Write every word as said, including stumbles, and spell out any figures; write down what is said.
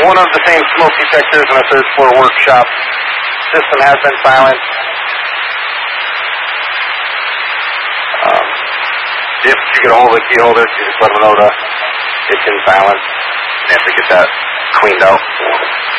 one of the same smoke detectors in a third floor workshop. System has been silenced. Um, if you get a hold of the key holder, you just let them know to it's in silence. And you have to get that cleaned out.